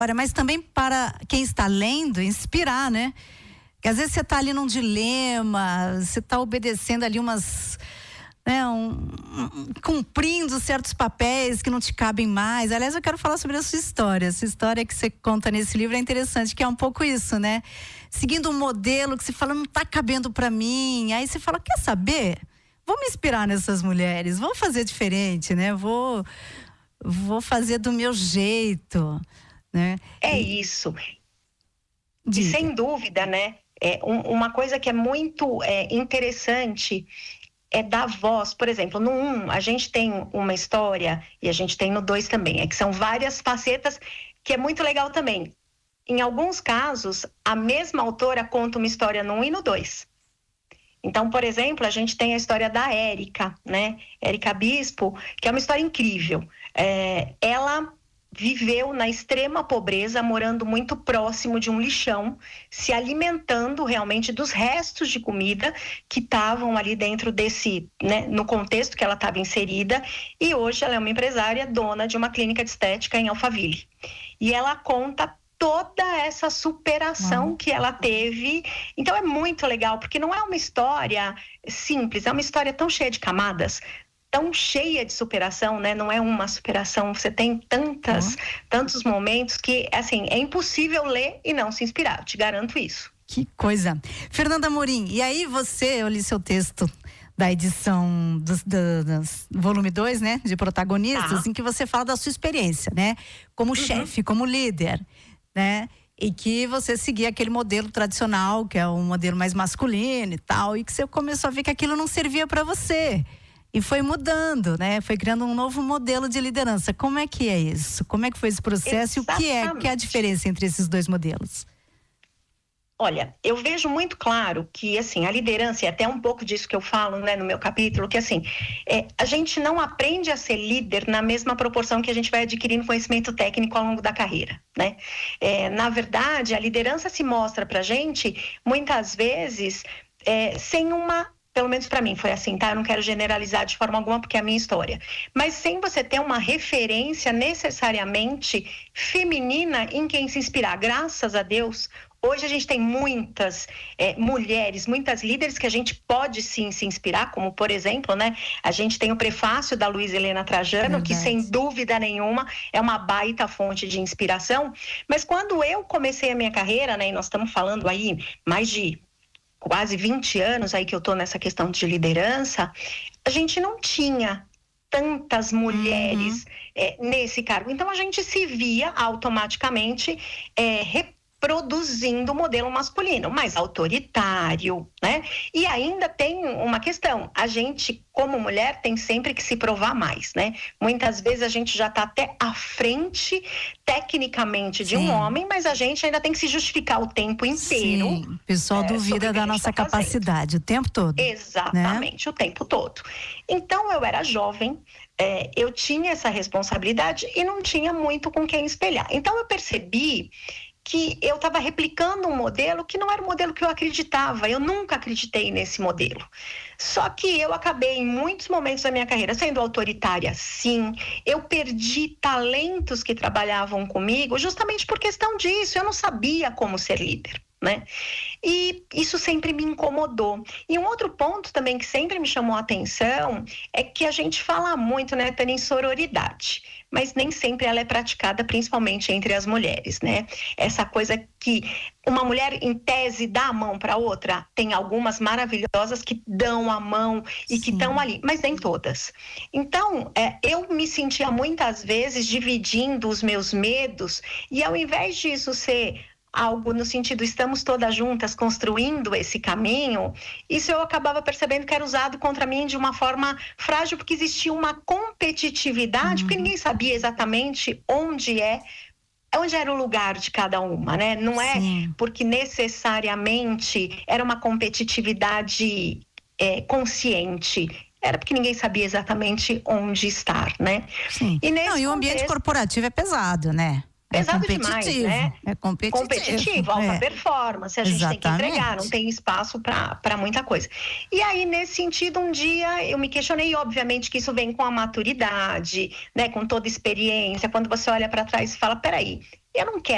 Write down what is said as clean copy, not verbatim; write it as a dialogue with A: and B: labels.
A: Olha, mas também para quem está lendo, inspirar, né? Porque às vezes você está ali num dilema, você está obedecendo ali umas... né, cumprindo certos papéis que não te cabem mais. Aliás, eu quero falar sobre a sua história. Essa história que você conta nesse livro é interessante, que é um pouco isso, né? Seguindo um modelo que você fala, não está cabendo para mim. Aí você fala, quer saber? Vou me inspirar nessas mulheres, vou fazer diferente, né? Vou fazer do meu jeito, né?
B: É isso. E sem dúvida, né? Uma coisa que é muito interessante é dar voz. Por exemplo, no 1, a gente tem uma história, e a gente tem no 2 também, que são várias facetas, que é muito legal também. Em alguns casos, a mesma autora conta uma história no 1 e no 2. Então, por exemplo, a gente tem a história da Érica, né? Érica Bispo, que é uma história incrível. Ela viveu na extrema pobreza, morando muito próximo de um lixão, se alimentando realmente dos restos de comida que estavam ali dentro desse, né, no contexto que ela estava inserida, e hoje ela é uma empresária, dona de uma clínica de estética em Alphaville. E ela conta toda essa superação que ela teve. Então é muito legal, porque não é uma história simples, é uma história tão cheia de camadas, tão cheia de superação, né? Não é uma superação, você tem tantos momentos que, assim, é impossível ler e não se inspirar, eu te garanto isso.
A: Que coisa. Fernanda Amorim, e aí eu li seu texto da edição do volume 2, né? De protagonistas, em que você fala da sua experiência, né? Como chefe, como líder, né? E que você seguia aquele modelo tradicional, que é um modelo mais masculino e tal, e que você começou a ver que aquilo não servia para você. E foi mudando, né? Foi criando um novo modelo de liderança. Como é que é isso? Como é que foi esse processo?
B: Exatamente.
A: E o que é a diferença entre esses dois modelos?
B: Olha, eu vejo muito claro que, assim, a liderança, e até um pouco disso que eu falo, né, no meu capítulo, que, assim, a gente não aprende a ser líder na mesma proporção que a gente vai adquirindo conhecimento técnico ao longo da carreira, né? Na verdade, a liderança se mostra pra gente, muitas vezes, sem uma... Pelo menos para mim foi assim, tá? Eu não quero generalizar de forma alguma porque é a minha história. Mas sem você ter uma referência necessariamente feminina em quem se inspirar. Graças a Deus, hoje a gente tem muitas mulheres, muitas líderes que a gente pode sim se inspirar, como por exemplo, né? A gente tem o prefácio da Luísa Helena Trajano, que sem dúvida nenhuma é uma baita fonte de inspiração. Mas quando eu comecei a minha carreira, né? E nós estamos falando aí mais de quase 20 anos aí que eu tô nessa questão de liderança, a gente não tinha tantas mulheres nesse cargo. Então a gente se via automaticamente reproduzindo o modelo masculino, mais autoritário, né? E ainda tem uma questão, a gente, como mulher, tem sempre que se provar mais, né? Muitas vezes a gente já está até à frente, tecnicamente, de um homem, mas a gente ainda tem que se justificar o tempo inteiro.
A: Sim, o pessoal duvida da nossa capacidade o tempo todo.
B: Exatamente, né? O tempo todo. Então, eu era jovem, eu tinha essa responsabilidade e não tinha muito com quem espelhar. Então, eu percebi que eu estava replicando um modelo que não era o modelo que eu acreditava. Eu nunca acreditei nesse modelo. Só que eu acabei, em muitos momentos da minha carreira, sendo autoritária, sim. Eu perdi talentos que trabalhavam comigo justamente por questão disso. Eu não sabia como ser líder, né? E isso sempre me incomodou. E um outro ponto também que sempre me chamou a atenção é que a gente fala muito, né, Tânia, em sororidade, mas nem sempre ela é praticada, principalmente entre as mulheres, né? Essa coisa que uma mulher, em tese, dá a mão para outra, tem algumas maravilhosas que dão a mão e que estão ali, mas nem todas. Então, eu me sentia muitas vezes dividindo os meus medos, e ao invés disso ser algo no sentido, estamos todas juntas construindo esse caminho, isso eu acabava percebendo que era usado contra mim de uma forma frágil, porque existia uma competitividade, porque ninguém sabia exatamente onde era o lugar de cada uma, né? Não é porque necessariamente era uma competitividade consciente, era porque ninguém sabia exatamente onde estar, né?
A: Sim. E o ambiente corporativo é pesado, né?
B: Pesado demais, né?
A: É competitivo,
B: alta performance, a gente tem que entregar, não tem espaço para muita coisa. E aí, nesse sentido, um dia eu me questionei, obviamente que isso vem com a maturidade, né? Com toda a experiência, quando você olha para trás e fala, peraí, eu não quero